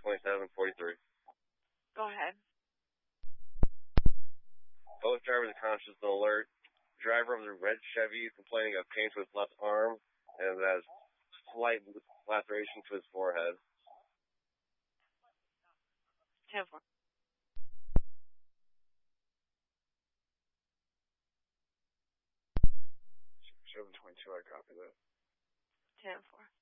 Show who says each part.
Speaker 1: 2743.
Speaker 2: Go ahead.
Speaker 1: Both drivers are conscious and alert. Driver of the red Chevy is complaining of pain to his left arm and has slight laceration to his forehead.
Speaker 2: 10-4.
Speaker 3: 722, I copy that.
Speaker 2: 10-4.